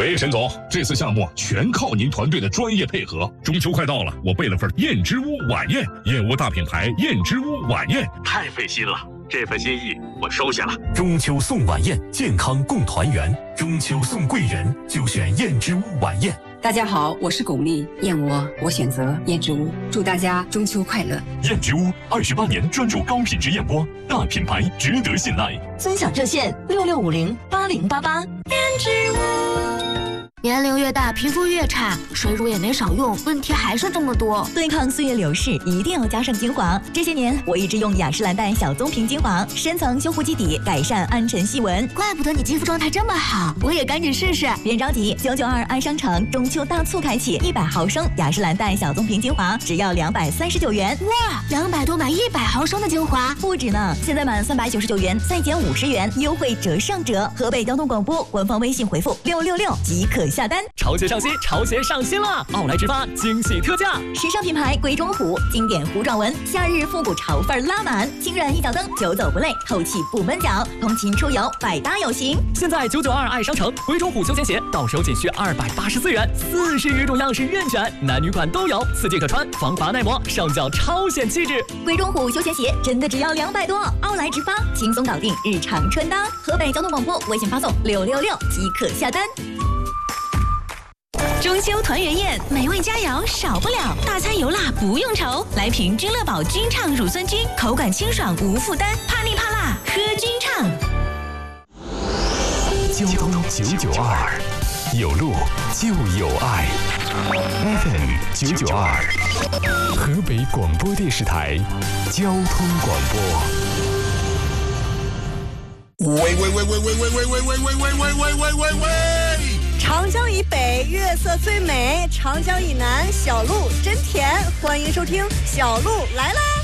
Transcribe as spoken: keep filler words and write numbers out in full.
喂，沈总，这次项目全靠您团队的专业配合。 中秋快到了，我备了份燕之屋晚宴，燕窝大品牌燕之屋晚宴， 太费心了，这份心意我收下了。 中秋送晚宴，健康共团圆。中秋送贵人，就选燕之屋晚宴。 大家好，我是巩俐，燕窝我选择燕之屋，祝大家中秋快乐。 燕之屋二十八年专注高品质燕窝，大品牌值得信赖。 尊享热线六六五零八零八八。燕之屋。 年龄越大，皮肤越差，水乳也没少用，问题还是这么多。 对抗岁月流逝，一定要加上精华。这些年，我一直用雅诗兰黛小棕瓶精华，深层修护基底，改善暗沉细纹。 怪不得你肌肤状态这么好，我也赶紧试试。 别着急，九九二爱商城中秋大促开启，一百毫升雅诗兰黛小棕瓶精华只要两百三十九元。 哇，两百多买一百毫升的精华， 不止呢！现在满三百九十九元再减五十元，优惠折上折。河北交通广播官方微信回复六六六即可下单。 潮鞋上新，潮鞋上新了！奥莱直发惊喜特价， 时尚品牌贵中虎，经典糊状纹，夏日复古潮范拉满，轻软一脚蹬，久走不累，透气不闷脚，通勤出游百搭有型。 现在九九二爱商城贵中虎休闲鞋到手仅需二百八十四元，四十余种样式任选，男女款都有，四季可穿，防滑耐磨，上脚超显气质。 贵中虎休闲鞋真的只要两百多，奥莱直发轻松搞定日常穿搭。河北交通广播微信发送六六六即可下单。 中秋团圆宴，美味佳肴少不了，大餐油辣不用愁。来瓶君乐宝君畅乳酸菌，口感清爽无负担，怕腻怕辣喝君畅。 交通九九二，有路就有爱。F M 九九二，河北广播电视台交通广播。 喂喂喂喂喂喂喂喂喂喂喂喂喂喂喂喂！ 长江以北月色最美，长江以南小路真甜。欢迎收听《小路来啦》。